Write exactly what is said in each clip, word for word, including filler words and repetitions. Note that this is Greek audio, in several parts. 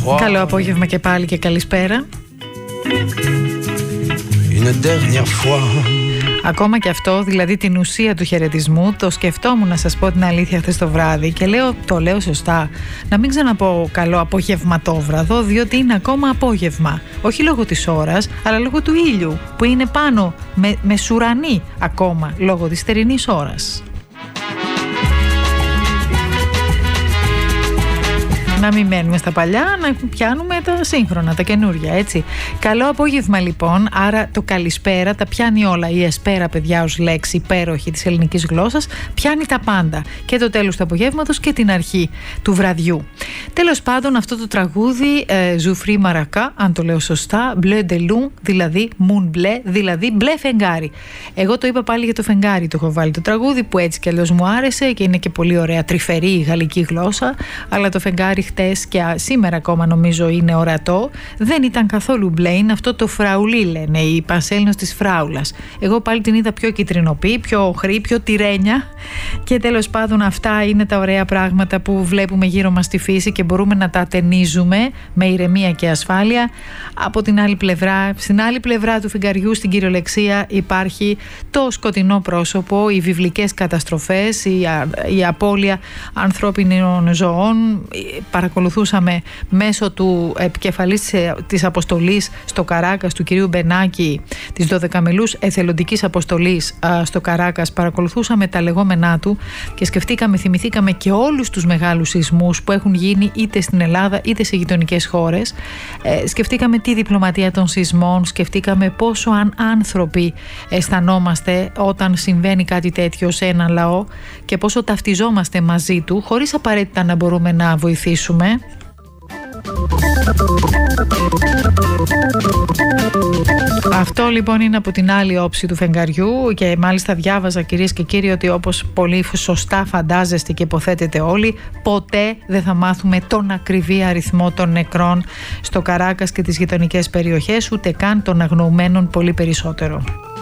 Καλό απόγευμα και πάλι και καλησπέρα. Ακόμα και αυτό, δηλαδή την ουσία του χαιρετισμού, το σκεφτόμουν να σας πω την αλήθεια χθες το βράδυ και λέω, το λέω σωστά, να μην ξαναπώ καλό απογευματόβραδο, διότι είναι ακόμα απόγευμα. Όχι λόγω της ώρας, αλλά λόγω του ήλιου που είναι πάνω με, με σουρανί ακόμα λόγω της θερινής ώρας. Να μην μένουμε στα παλιά, να πιάνουμε τα σύγχρονα, τα καινούργια, έτσι. Καλό απόγευμα λοιπόν, άρα το καλησπέρα τα πιάνει όλα. Η εσπέρα, παιδιά, ως λέξη υπέροχη της ελληνικής γλώσσας, πιάνει τα πάντα. Και το τέλος του απογεύματος και την αρχή του βραδιού. Τέλος πάντων, αυτό το τραγούδι, Ζουφρί Μαρακά, αν το λέω σωστά, Bleu de Lune, δηλαδή Moon Bleu, δηλαδή μπλε φεγγάρι. Εγώ το είπα πάλι για το φεγγάρι, το έχω βάλει το τραγούδι που έτσι κι αλλιώς μου άρεσε και είναι και πολύ ωραία, τρυφερή η γαλλική γλώσσα, αλλά το φεγγάρι χτες και σήμερα ακόμα νομίζω είναι ορατό, δεν ήταν καθόλου μπλε, είναι αυτό το φραουλί λένε, η πανσέλινος της φράουλας. Εγώ πάλι την είδα πιο κυτρινοπή, πιο οχρή, πιο τυρένια και τέλος πάντων αυτά είναι τα ωραία πράγματα που βλέπουμε γύρω μας στη φύση και μπορούμε να τα ατενίζουμε με ηρεμία και ασφάλεια. Από την άλλη πλευρά, στην άλλη πλευρά του φεγγαριού, στην κυριολεξία, υπάρχει το σκοτεινό πρόσωπο, οι βιβλικές καταστροφές, η, η απώλεια ανθρώπινων ζωών. Παρακολουθούσαμε μέσω του επικεφαλής της αποστολής στο Καράκας, του κυρίου Μπενάκη, της δωδεκαμελούς εθελοντικής αποστολής στο Καράκας, παρακολουθούσαμε τα λεγόμενά του και σκεφτήκαμε, θυμηθήκαμε και όλους τους μεγάλους σεισμούς που έχουν γίνει είτε στην Ελλάδα είτε σε γειτονικές χώρες. Ε, σκεφτήκαμε τη διπλωματία των σεισμών, σκεφτήκαμε πόσο αν άνθρωποι αισθανόμαστε όταν συμβαίνει κάτι τέτοιο σε ένα λαό και πόσο ταυτιζόμαστε μαζί του χωρίς απαραίτητα να μπορούμε να βοηθήσουμε. Αυτό λοιπόν είναι από την άλλη όψη του φεγγαριού και μάλιστα διάβαζα, κυρίες και κύριοι, ότι όπως πολύ σωστά φαντάζεστε και υποθέτετε όλοι, ποτέ δεν θα μάθουμε τον ακριβή αριθμό των νεκρών στο Καράκας και τις γειτονικές περιοχές, ούτε καν των αγνοουμένων πολύ περισσότερο.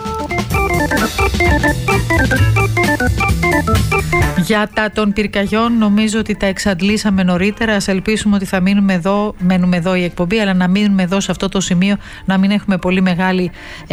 Για τα των πυρκαγιών νομίζω ότι τα εξαντλήσαμε νωρίτερα. Ας ελπίσουμε ότι θα μείνουμε εδώ, μένουμε εδώ η εκπομπή, αλλά να μείνουμε εδώ σε αυτό το σημείο, να μην έχουμε πολύ μεγάλη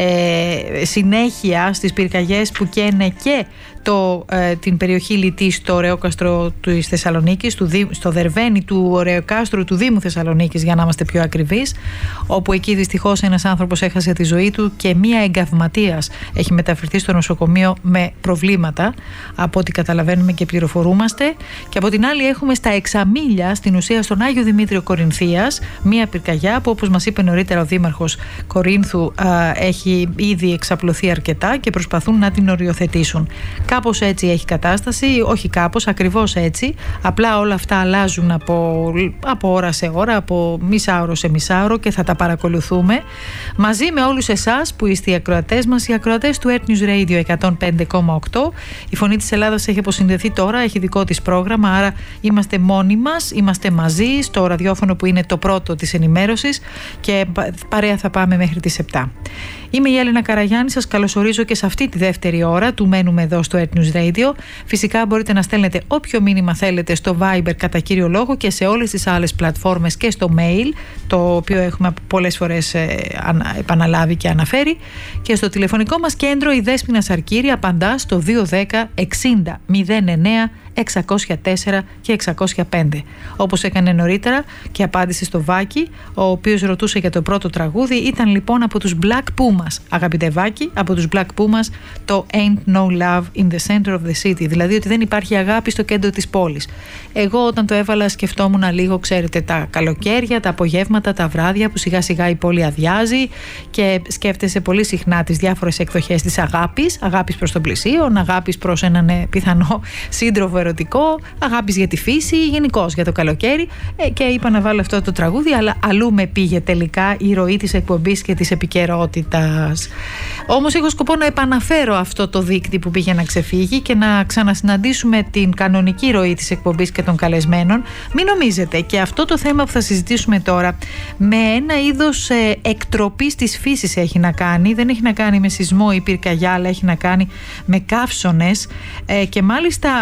ε, συνέχεια στις πυρκαγιές που καίνε και το, ε, την περιοχή Λιτή στο Ωρεόκαστρο της Θεσσαλονίκης, του, στο Δερβένι του Ωρεοκάστρου του Δήμου Θεσσαλονίκης, για να είμαστε πιο ακριβείς, όπου εκεί δυστυχώς ένας άνθρωπος έχασε τη ζωή του και μία εγκαυματίας έχει μεταφερθεί στο νοσοκομείο με προβλήματα, από ό,τι καταλαβαίνουμε και πληροφορούμαστε. Και από την άλλη έχουμε στα Εξαμίλια, στην ουσία στον Άγιο Δημήτριο Κορινθίας, μία πυρκαγιά που, όπως μας είπε νωρίτερα ο Δήμαρχος Κορίνθου, α, έχει ήδη εξαπλωθεί αρκετά και προσπαθούν να την οριοθετήσουν. Κάπως έτσι έχει κατάσταση, όχι κάπως, ακριβώς έτσι. Απλά όλα αυτά αλλάζουν από, από ώρα σε ώρα, από μισάωρο σε μισάωρο και θα τα παρακολουθούμε μαζί με όλους εσάς που είστε οι ακροατές μας, οι ακροατές του Earth News Radio εκατόν πέντε κόμμα οκτώ. Η Φωνή της Ελλάδας έχει αποσυνδεθεί τώρα, έχει δικό της πρόγραμμα, άρα είμαστε μόνοι μας, είμαστε μαζί στο ραδιόφωνο που είναι το πρώτο της ενημέρωσης και παρέα θα πάμε μέχρι τις επτά. Είμαι η Έλενα Καραγιάννη, σας καλωσορίζω και σε αυτή τη δεύτερη ώρα του Μένουμε εδώ στο Earth News Radio. Φυσικά μπορείτε να στέλνετε όποιο μήνυμα θέλετε στο Viber κατά κύριο λόγο και σε όλες τις άλλες πλατφόρμες και στο mail, το οποίο έχουμε πολλές φορές ε, επαναλάβει και αναφέρει. Και στο τηλεφωνικό μας κέντρο η Δέσποινα Σαρκύρη απαντά στο δύο ένα μηδέν εξήντα μηδέν εννέα εξακόσια τέσσερα και εξακόσια πέντε, όπως έκανε νωρίτερα και απάντησε στο Βάκη, ο οποίος ρωτούσε για το πρώτο τραγούδι. Ήταν λοιπόν από τους Black Pumas, αγαπητέ Βάκη, από τους Black Pumas, το Ain't No Love in the Center of the City, δηλαδή ότι δεν υπάρχει αγάπη στο κέντρο της πόλης. Εγώ όταν το έβαλα σκεφτόμουν λίγο, ξέρετε, τα καλοκαίρια, τα απογεύματα, τα βράδια που σιγά σιγά η πόλη αδειάζει και σκέφτεσαι πολύ συχνά τις διάφορες εκδοχές της αγάπης, αγάπης προς τον πλησίον, αγάπης προς έναν πιθανό σύντροφο ερωτικό, αγάπης για τη φύση, γενικώς για το καλοκαίρι, ε, και είπα να βάλω αυτό το τραγούδι, αλλά αλλού με πήγε τελικά η ροή της εκπομπής και της επικαιρότητας. Όμως έχω σκοπό να επαναφέρω αυτό το δείκτη που πήγε να ξεφύγει και να ξανασυναντήσουμε την κανονική ροή της εκπομπής και των καλεσμένων. Μην νομίζετε, και αυτό το θέμα που θα συζητήσουμε τώρα με ένα είδος ε, εκτροπής της φύσης έχει να κάνει, δεν έχει να κάνει με σεισμό ή πυρκαγιά, αλλά έχει να κάνει με καύσωνες, ε, και μάλιστα θα ξανα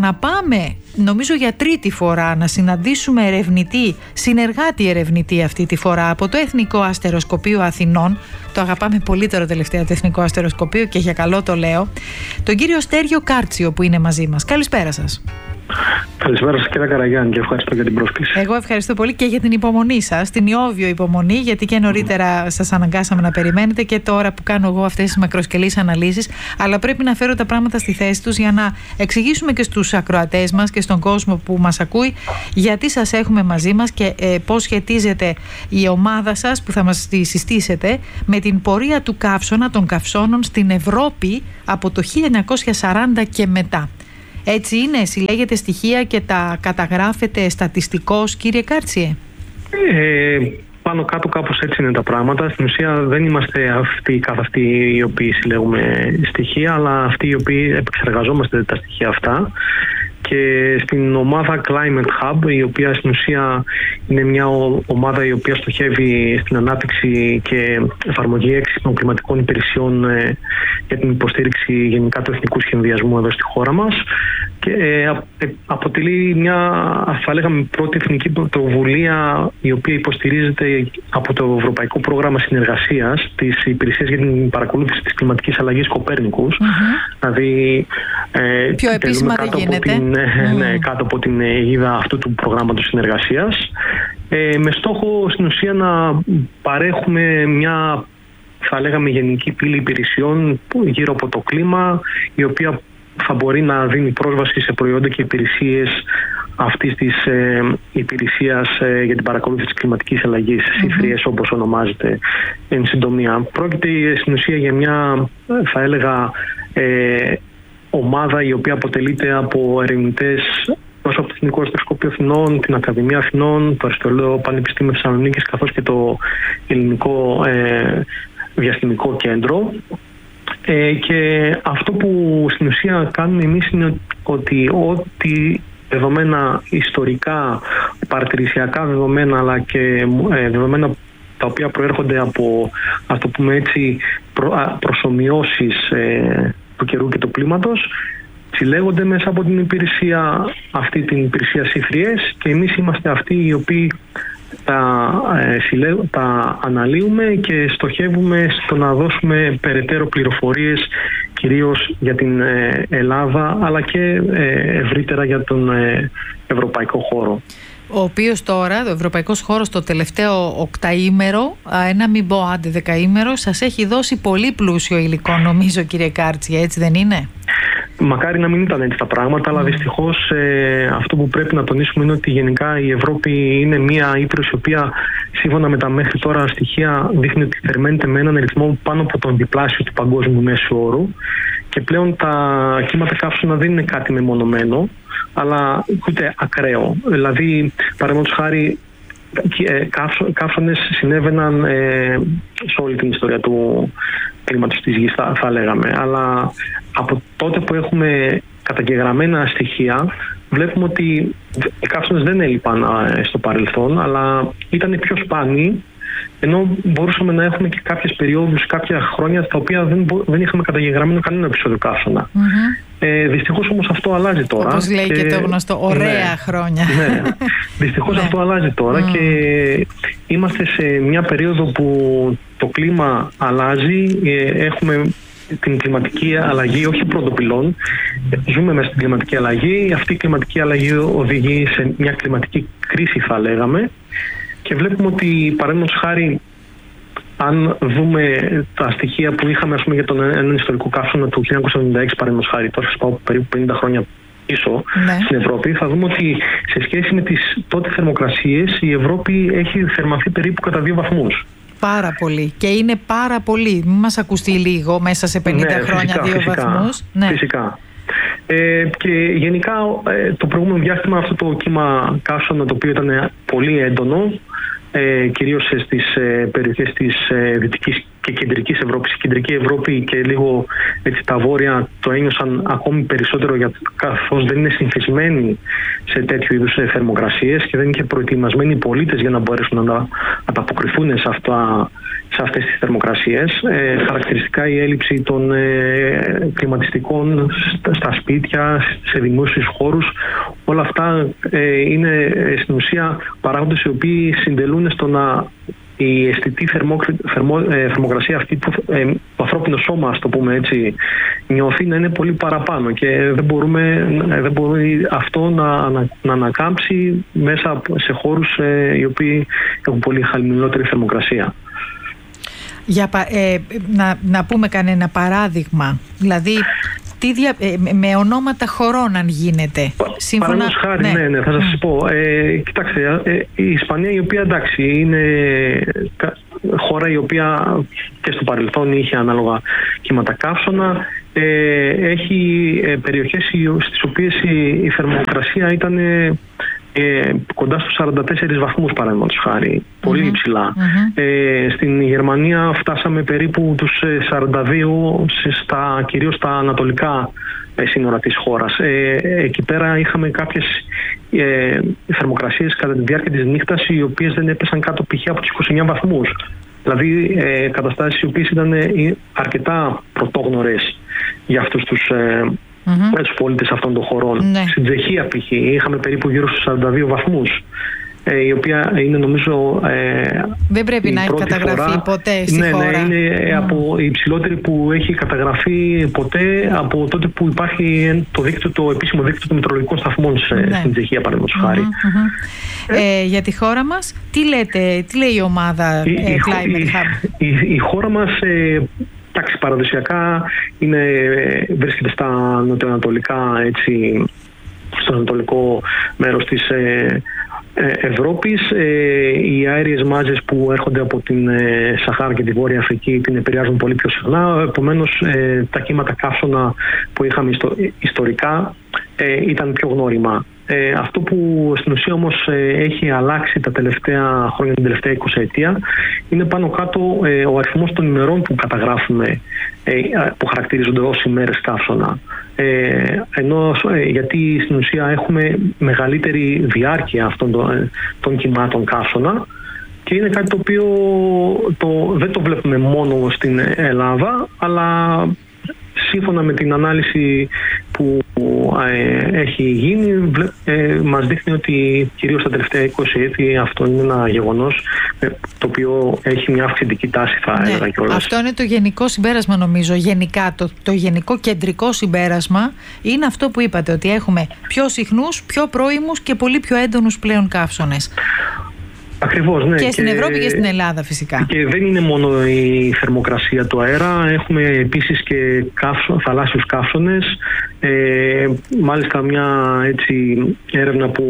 να πάμε, νομίζω για τρίτη φορά, να συναντήσουμε ερευνητή, συνεργάτη ερευνητή αυτή τη φορά από το Εθνικό Αστεροσκοπείο Αθηνών. Το αγαπάμε πολύ τώρα τελευταία το Εθνικό Αστεροσκοπείο και για καλό το λέω. Τον κύριο Στέργιο Κάρτσιο που είναι μαζί μας. Καλησπέρα σας. Καλησπέρα σας κύριε Καραγιάννη και ευχαριστώ για την πρόσκληση. Εγώ ευχαριστώ πολύ και για την υπομονή σας, την ιόβιο υπομονή, γιατί και νωρίτερα σας αναγκάσαμε να περιμένετε και τώρα που κάνω εγώ αυτές τις μακροσκελείς αναλύσεις. Αλλά πρέπει να φέρω τα πράγματα στη θέση τους για να εξηγήσουμε και στους ακροατές μας και στον κόσμο που μας ακούει γιατί σας έχουμε μαζί μας και ε, πώς σχετίζεται η ομάδα σας που θα μας τη συστήσετε με την πορεία του καύσωνα, των καυσώνων στην Ευρώπη από το χίλια εννιακόσια σαράντα και μετά. Έτσι είναι, συλλέγετε στοιχεία και τα καταγράφετε στατιστικώς, κύριε Κάρτσιε? Ε, πάνω κάτω κάπως έτσι είναι τα πράγματα. Στην ουσία δεν είμαστε αυτοί καθ' αυτοί οι οποίοι συλλέγουμε στοιχεία, αλλά αυτοί οι οποίοι επεξεργαζόμαστε τα στοιχεία αυτά. Και στην ομάδα Climate Hub, η οποία στην ουσία είναι μια ομάδα η οποία στοχεύει στην ανάπτυξη και εφαρμογή έξυπνων κλιματικών υπηρεσιών ε, για την υποστήριξη γενικά του εθνικού σχεδιασμού εδώ στη χώρα μας, και ε, ε, αποτελεί μια, θα λέγαμε, πρώτη εθνική πρωτοβουλία η οποία υποστηρίζεται από το Ευρωπαϊκό Πρόγραμμα Συνεργασίας της Υπηρεσίας για την Παρακολούθηση της Κλιματικής Αλλαγής Κοπέρνικους. Mm-hmm. Δηλαδή, ε, πιο επίσημα δεν γίνεται. Την, mm. ναι, κάτω από την αιγίδα αυτού του προγράμματος συνεργασίας, ε, με στόχο στην ουσία να παρέχουμε μια, θα λέγαμε, γενική πύλη υπηρεσιών γύρω από το κλίμα, η οποία θα μπορεί να δίνει πρόσβαση σε προϊόντα και υπηρεσίες αυτής της ε, υπηρεσίας ε, για την παρακολούθηση της κλιματικής αλλαγής, mm-hmm. ΣΥΦΡΙΕΣ όπως ονομάζεται εν συντομία. Πρόκειται στην ουσία για μια, θα έλεγα, ε, ομάδα η οποία αποτελείται από ερευνητές τόσο από το Εθνικό Αστεροσκοπείο Αθηνών, την Ακαδημία Αθηνών, το Αριστοτελείο Πανεπιστήμιο Θεσσαλονίκης, καθώς και το Ελληνικό ε, Διαστημικό Κέντρο. Ε, και αυτό που στην ουσία κάνουμε εμείς είναι ότι ό,τι δεδομένα ιστορικά, παρατηρησιακά δεδομένα, αλλά και ε, δεδομένα τα οποία προέρχονται από, ας το πούμε έτσι, προ, προσομοιώσεις ε, του καιρού και του κλίματος, συλλέγονται μέσα από την υπηρεσία, αυτή την υπηρεσία ΣΥΦΡΙΕΣ, και εμείς είμαστε αυτοί οι οποίοι τα, ε, συλλέ, τα αναλύουμε και στοχεύουμε στο να δώσουμε περαιτέρω πληροφορίες κυρίως για την ε, Ελλάδα, αλλά και ε, ευρύτερα για τον ε, ευρωπαϊκό χώρο. Ο οποίος τώρα, ο ευρωπαϊκός χώρος, το τελευταίο οκταήμερο, ένα μην πω άντε δεκαήμερο, σας έχει δώσει πολύ πλούσιο υλικό, νομίζω, κύριε Κάρτσιε, έτσι δεν είναι? Μακάρι να μην ήταν έτσι τα πράγματα, mm. αλλά δυστυχώς ε, αυτό που πρέπει να τονίσουμε είναι ότι γενικά η Ευρώπη είναι μια ύπρος η οποία, σύμφωνα με τα μέχρι τώρα στοιχεία, δείχνει ότι θερμαίνεται με έναν ρυθμό πάνω από τον διπλάσιο του παγκόσμιου μέσου όρου, και πλέον τα κύματα καύσωνα δεν είναι κάτι μεμονωμένο, αλλά ούτε ακραίο. Δηλαδή, παραδείγματος χάρη, καύσωνες συνέβαιναν ε, σε όλη την ιστορία του κλίματος της γης, θα, θα λέγαμε. Αλλά από τότε που έχουμε καταγεγραμμένα στοιχεία, βλέπουμε ότι οι καύσωνες δεν έλειπαν ε, στο παρελθόν, αλλά ήταν πιο σπάνιοι, ενώ μπορούσαμε να έχουμε και κάποιες περιόδους, κάποια χρόνια στα οποία δεν, δεν είχαμε καταγεγραμμένο κανένα επεισόδιο καύσωνα. Mm-hmm. Ε, δυστυχώς όμως αυτό αλλάζει τώρα. Όπως λέει και, και το γνωστό, ωραία ναι, χρόνια. Ναι, δυστυχώς αυτό αλλάζει τώρα mm. και είμαστε σε μια περίοδο που το κλίμα αλλάζει, έχουμε την κλιματική αλλαγή, όχι πρωτοπυλών, ζούμε μέσα στην κλιματική αλλαγή. Αυτή η κλιματική αλλαγή οδηγεί σε μια κλιματική κρίση, θα λέγαμε, και βλέπουμε ότι, παραδείγματος χάρη, αν δούμε τα στοιχεία που είχαμε, ας πούμε, για τον έναν ιστορικό καύσωνα του χίλια εννιακόσια εβδομήντα έξι, παραδείγματος χάρη, τώρα σας πάω περίπου πενήντα χρόνια πίσω, ναι, στην Ευρώπη, θα δούμε ότι σε σχέση με τις τότε θερμοκρασίες η Ευρώπη έχει θερμανθεί περίπου κατά δύο βαθμούς. Πάρα πολύ. Και είναι πάρα πολύ. Μην μας ακουστεί λίγο μέσα σε πενήντα ναι, χρόνια φυσικά, δύο φυσικά, βαθμούς. Ναι, φυσικά. Ε, και γενικά ε, το προηγούμενο διάστημα αυτό το κύμα καύσωνα, το οποίο ήταν πολύ έντονο, ε, κυρίως στις ε, περιοχές της ε, Δυτικής και Κεντρικής Ευρώπης. Η Κεντρική Ευρώπη και λίγο έτσι, τα βόρεια το ένιωσαν ακόμη περισσότερο, για, καθώς δεν είναι συνηθισμένοι σε τέτοιου είδους θερμοκρασίες και δεν είναι και προετοιμασμένοι οι πολίτες για να μπορέσουν να ανταποκριθούν σε αυτά σε αυτές τις θερμοκρασίες. Ε, χαρακτηριστικά η έλλειψη των ε, κλιματιστικών στα, στα σπίτια, σε δημόσιους χώρους. Όλα αυτά ε, είναι στην ουσία παράγοντες οι οποίοι συντελούν στο να η αισθητή θερμό, θερμό, ε, θερμοκρασία αυτή που ε, το ανθρώπινο σώμα, ας το πούμε έτσι, νιώθει να είναι πολύ παραπάνω και δεν μπορούμε, δεν μπορεί αυτό να, να, να ανακάμψει μέσα σε χώρους ε, οι οποίοι έχουν πολύ χαμηλότερη θερμοκρασία. Για, ε, να, να πούμε κανένα παράδειγμα, δηλαδή τι δια, ε, με ονόματα χωρών αν γίνεται. Σύμφωνα... Παραδείγματος χάρη, ναι, ναι, ναι, θα σας mm. πω. Ε, κοιτάξτε, ε, η Ισπανία, η οποία εντάξει είναι χώρα η οποία και στο παρελθόν είχε ανάλογα κύματα καύσωνα, ε, έχει ε, περιοχές στις οποίες η, η θερμοκρασία ήταν ε, Ε, κοντά στους σαράντα τέσσερις βαθμούς παραδείγματος χάρη, πολύ mm-hmm. υψηλά. Mm-hmm. Ε, στην Γερμανία φτάσαμε περίπου τους σαράντα δύο, στα, κυρίως στα ανατολικά ε, σύνορα της χώρας. Ε, εκεί πέρα είχαμε κάποιες ε, θερμοκρασίες κατά τη διάρκεια της νύχτας οι οποίες δεν έπεσαν κάτω π.χ. από τους είκοσι εννέα βαθμούς. Δηλαδή ε, καταστάσεις οι οποίες ήταν ε, αρκετά πρωτόγνωρες για αυτούς τους ε, Mm-hmm. με τους πολίτες αυτών των χωρών. Ναι. Στην Τσεχία π.χ. είχαμε περίπου γύρω στους σαράντα δύο βαθμούς, ε, η οποία είναι νομίζω ε, δεν πρέπει να έχει καταγραφεί φορά, ποτέ στη ναι, χώρα. Ναι, είναι mm. από η υψηλότερη που έχει καταγραφεί ποτέ από τότε που υπάρχει το, δίκτυο, το επίσημο δίκτυο των μετρολογικών σταθμών ναι. στην Τσεχία, παραδείγματος mm-hmm, χάρη. Mm-hmm. Ε, ε, για τη χώρα μας, τι λέτε, τι λέει η ομάδα η, ε, Climate Hub? Η, η, η χώρα μας ε, εντάξει, παραδοσιακά είναι, βρίσκεται στα νοτιοανατολικά, έτσι, στο ανατολικό μέρος της ε, ε, Ευρώπης. Ε, οι αέριες μάζες που έρχονται από την ε, Σαχάρα και τη Βόρεια Αφρική την επηρεάζουν πολύ πιο συχνά. Επομένως, ε, τα κύματα καύσωνα που είχαμε ιστο, ιστορικά ε, ήταν πιο γνώριμα. Ε, αυτό που στην ουσία όμως ε, έχει αλλάξει τα τελευταία χρόνια, την τελευταία εικοσαετία, είναι πάνω κάτω ε, ο αριθμός των ημερών που καταγράφουμε, ε, που χαρακτηρίζονται ως ημέρες καύσωνα. Ε, ενώ, ε, γιατί στην ουσία έχουμε μεγαλύτερη διάρκεια αυτών των, ε, των κυμάτων καύσωνα και είναι κάτι το οποίο το, δεν το βλέπουμε μόνο στην Ελλάδα, αλλά σύμφωνα με την ανάλυση που ε, έχει γίνει, ε, μας δείχνει ότι κυρίως τα τελευταία είκοσι έτη αυτό είναι ένα γεγονός ε, το οποίο έχει μια αυξητική τάση, θα έλεγα ναι, κιόλας. Αυτό είναι το γενικό συμπέρασμα, νομίζω. Γενικά το, το γενικό κεντρικό συμπέρασμα είναι αυτό που είπατε, ότι έχουμε πιο συχνούς, πιο πρώιμους και πολύ πιο έντονους πλέον καύσωνες. Ακριβώς, ναι. Και στην και, Ευρώπη και στην Ελλάδα φυσικά. Και δεν είναι μόνο η θερμοκρασία του αέρα, έχουμε επίσης και καύσω, θαλάσσιους καύσωνες. Ε, μάλιστα μια έτσι, έρευνα που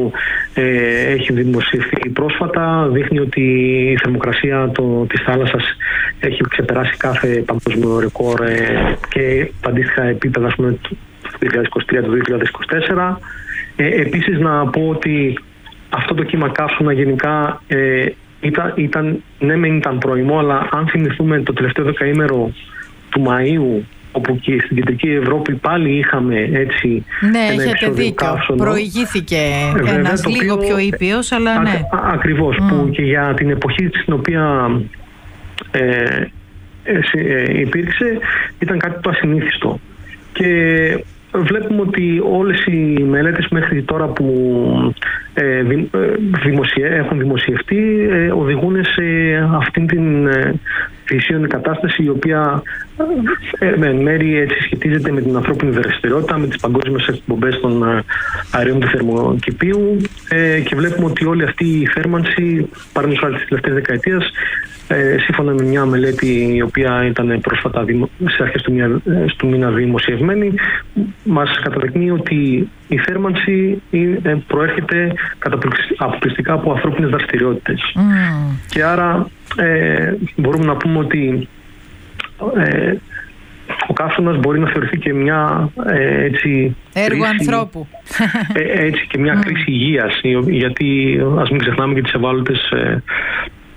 ε, έχει δημοσιευθεί πρόσφατα δείχνει ότι η θερμοκρασία το, της θάλασσας έχει ξεπεράσει κάθε παγκόσμιο ρεκόρ ε, και τα αντίστοιχα επίπεδα ας πούμε, του δύο χιλιάδες είκοσι τρία του δύο χιλιάδες είκοσι τέσσερα. Ε, επίσης να πω ότι αυτό το κύμα καύσωνα γενικά ε, ήταν, ήταν, ναι μεν ήταν πρωιμό, αλλά αν θυμηθούμε το τελευταίο δεκαήμερο του Μαΐου, όπου και στην κεντρική Ευρώπη πάλι είχαμε έτσι ναι, ένα έχετε δίκιο. Καύσωνο. Προηγήθηκε ε, ένας λίγο πιο ήπιος, αλλά α, ναι. Α, ακριβώς, mm. που και για την εποχή στην οποία ε, ε, ε, υπήρξε ήταν κάτι το ασυνήθιστο. Και βλέπουμε ότι όλες οι μελέτες μέχρι τώρα που ε, δημοσιε, έχουν δημοσιευτεί ε, οδηγούν σε αυτήν την ε, φυσίωνη κατάσταση η οποία ε, με μέρη έτσι, σχετίζεται με την ανθρώπινη δραστηριότητα, με τις παγκόσμιες εκπομπές των ε, αερίων του θερμοκηπίου ε, και βλέπουμε ότι όλη αυτή η θέρμανση παραδείγματος χάρη της τελευταίας δεκαετίας ε, σύμφωνα με μια μελέτη η οποία ήταν πρόσφατα στις αρχές του, μήνα, του μήνα δημοσιευμένη, μας καταδεικνύει ότι η θέρμανση προέρχεται αποκλειστικά από ανθρώπινες δραστηριότητες. Mm. Και άρα ε, μπορούμε να πούμε ότι ε, ο καύσωνας μπορεί να θεωρηθεί και μια ε, έτσι, έργο κρίση, ανθρώπου. Ε, έτσι και μια mm. κρίση υγείας, γιατί ας μην ξεχνάμε και τις ευάλωτες ε,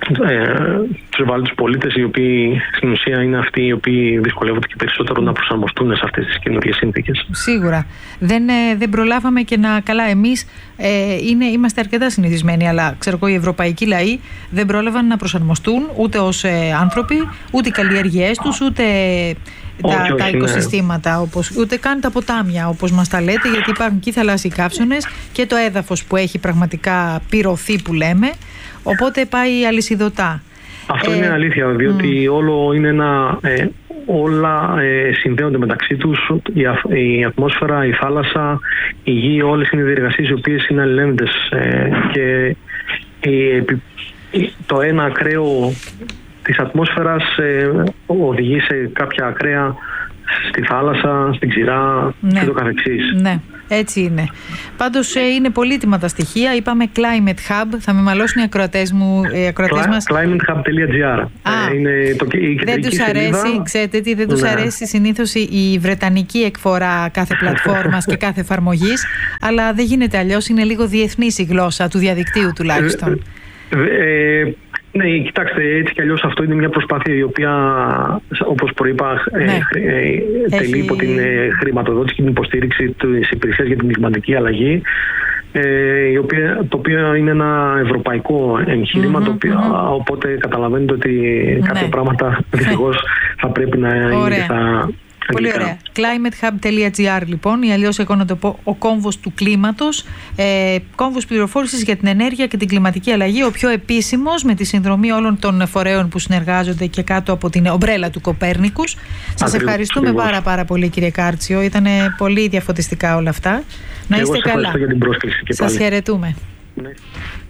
ε, τους ευάλωτους πολίτες, οι οποίοι στην ουσία είναι αυτοί οι οποίοι δυσκολεύονται και περισσότερο να προσαρμοστούν σε αυτές τις καινούργιες συνθήκες. Σίγουρα. Δεν, ε, δεν προλάβαμε και να... Καλά, εμείς ε, είναι, είμαστε αρκετά συνηθισμένοι, αλλά ξέρω εγώ, οι ευρωπαϊκοί λαοί δεν πρόλαβαν να προσαρμοστούν ούτε ως ε, άνθρωποι, ούτε οι καλλιέργειές τους, ούτε τα, όχι, όχι, τα οικοσυστήματα, ναι. όπως, ούτε καν τα ποτάμια, όπως μας τα λέτε, γιατί υπάρχουν και οι θαλάσσιοι καύσονες και το έδαφος που έχει πραγματικά πυρωθεί, που λέμε. Οπότε πάει αλυσιδωτά. Αυτό ε, είναι αλήθεια, διότι mm. όλο είναι ένα, ε, όλα ε, συνδέονται μεταξύ τους. Η, α, η ατμόσφαιρα, η θάλασσα, η γη, όλες είναι διεργασίες οι οποίες είναι αλληλένδετες. Ε, και η, το ένα ακραίο της ατμόσφαιρας ε, οδηγεί σε κάποια ακραία στη θάλασσα, στην ξηρά, ναι. και το καθεξής. Ναι. Έτσι είναι. Πάντως είναι πολύτιμα τα στοιχεία. Είπαμε Climate Hub. Θα με μαλώσουν οι ακροατές μου, οι ακροατές μας. climatehub τελεία gr. Είναι το, η δεν τους αρέσει, σελίδα. Ξέρετε τι, δεν τους ναι. αρέσει συνήθως η βρετανική εκφορά κάθε πλατφόρμας και κάθε εφαρμογής, αλλά δεν γίνεται αλλιώς. Είναι λίγο διεθνής η γλώσσα του διαδικτύου τουλάχιστον. Ε, ε, ναι, κοιτάξτε, έτσι κι αλλιώς αυτό είναι μια προσπάθεια η οποία, όπως προείπα, ναι. ε, τελεί Έχει... υπό την ε, χρηματοδότηση και την υποστήριξη της υπηρεσίας για την κλιματική αλλαγή, ε, η οποία, το οποίο είναι ένα ευρωπαϊκό εγχείρημα, mm-hmm, το οποίο, mm-hmm. οπότε καταλαβαίνετε ότι ναι. κάποια πράγματα δυστυχώς θα πρέπει να είναι στα... Πολύ ωραία. climatehub τελεία gr λοιπόν, ή αλλιώς εγώ να το πω ο κόμβος του κλίματος, ε, κόμβος πληροφόρησης για την ενέργεια και την κλιματική αλλαγή, ο πιο επίσημος, με τη συνδρομή όλων των φορέων που συνεργάζονται και κάτω από την ομπρέλα του Κοπέρνικους. Σας ευχαριστούμε ακριβώς. πάρα πάρα πολύ, κύριε Κάρτσιο, ήταν πολύ διαφωτιστικά όλα αυτά. Να είστε καλά. Ευχαριστώ για την πρόσκληση και πάλι. Σας χαιρετούμε. Ναι.